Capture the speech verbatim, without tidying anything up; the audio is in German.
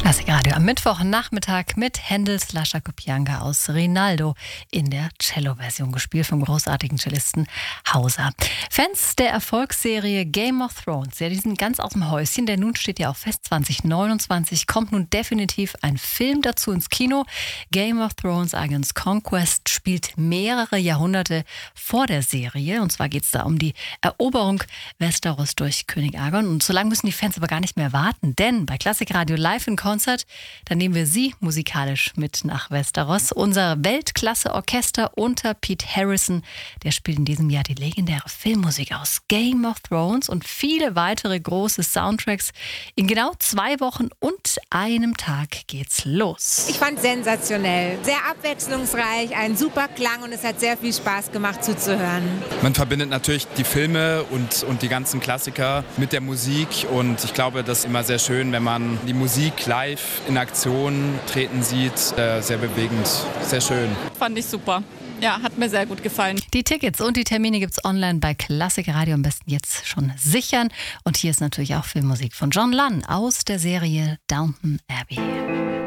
Klassikradio am Mittwochnachmittag mit Händels La Chacopianga aus Rinaldo in der Cello-Version, gespielt vom großartigen Cellisten Hauser. Fans der Erfolgsserie Game of Thrones, ja, die sind ganz aus dem Häuschen, denn nun steht ja auch fest, zwanzig neunundzwanzig kommt nun definitiv ein Film dazu ins Kino. Game of Thrones Aegon's Conquest spielt mehrere Jahrhunderte vor der Serie, und zwar geht es da um die Eroberung Westeros durch König Aegon. Und so lange müssen die Fans aber gar nicht mehr warten, denn bei Klassikradio Live in Konzert, da nehmen wir Sie musikalisch mit nach Westeros. Unser Weltklasse-Orchester unter Pete Harrison, der spielt in diesem Jahr die legendäre Filmmusik aus Game of Thrones und viele weitere große Soundtracks. In genau zwei Wochen und einem Tag geht's los. Ich fand sensationell, sehr abwechslungsreich, ein super Klang und es hat sehr viel Spaß gemacht zuzuhören. Man verbindet natürlich die Filme und, und die ganzen Klassiker mit der Musik, und ich glaube, das ist immer sehr schön, wenn man die Musik live in Aktion treten sieht. Äh, sehr bewegend, sehr schön. Fand ich super. Ja, hat mir sehr gut gefallen. Die Tickets und die Termine gibt's online bei Klassikradio, am besten jetzt schon sichern. Und hier ist natürlich auch Filmmusik von John Lunn aus der Serie Downton Abbey.